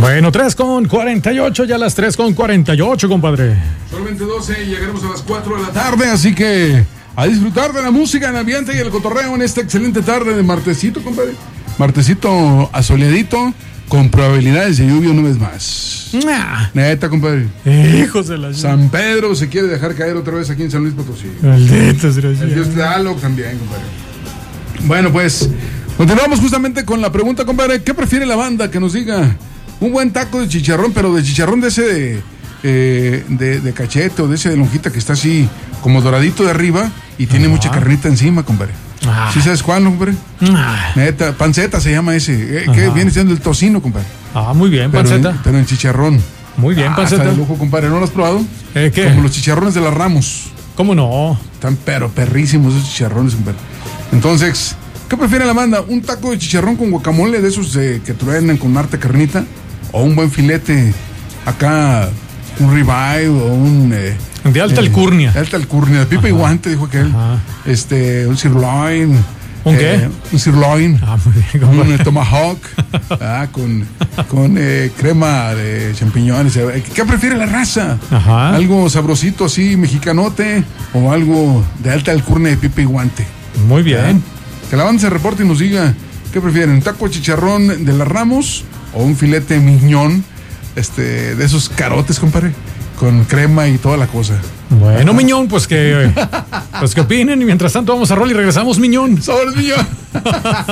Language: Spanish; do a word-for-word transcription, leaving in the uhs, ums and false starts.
Bueno, tres con cuarenta y ocho, ya las tres con cuarenta y ocho, compadre. Solamente doce y llegaremos a las cuatro de la tarde, así que a disfrutar de la música, el ambiente y el cotorreo en esta excelente tarde de martesito, compadre. Martesito asoleadito, con probabilidades de lluvia una vez más. Nah. Neta, compadre. Hijos de la... San Pedro se quiere dejar caer otra vez aquí en San Luis Potosí. Malditos, El Dios Tlaloc también, compadre. Bueno, pues, continuamos justamente con la pregunta, compadre. ¿Qué prefiere la banda? Que nos diga un buen taco de chicharrón, pero de chicharrón de ese de, eh, de, de cachete o de ese de lonjita que está así como doradito de arriba y tiene Ajá. mucha carnita encima, compadre. Ah. ¿Sí sabes cuál, compadre? Ah, Neta, panceta se llama ese, eh, que Ajá. viene siendo el tocino, compadre. Ah, muy bien, Pero en, panceta. pero en chicharrón. Muy bien, Ah, panceta. está de lujo, compadre. ¿No lo has probado? ¿Eh, qué? Como los chicharrones de las Ramos. ¿Cómo no? Están pero perrísimos esos chicharrones, compadre. Entonces, ¿qué prefiere la banda? ¿Un taco de chicharrón con guacamole de esos eh, que truenan con harta carnita? ¿O un buen filete acá, un ribeye o un... Eh, De alta eh, alcurnia. De alta alcurnia, de pipa y guante, dijo aquel. Ajá. Este, un sirloin. ¿Un qué? eh, un sirloin. Ah, muy bien, Un compadre. eh, tomahawk. ah, con con eh, crema de champiñones. Eh, ¿Qué prefiere la raza? Ajá. ¿Algo sabrosito así, mexicanote? ¿O algo de alta alcurnia de pipa y guante? Muy bien. Que la banda se reporte y nos diga qué prefieren, taco de chicharrón de las Ramos o un filete miñón, este, de esos carotes, compadre, con crema y toda la cosa. Bueno, Miñón, pues que, pues que opinen y mientras tanto vamos a rol y regresamos, Miñón. ¡Sabores, miñón!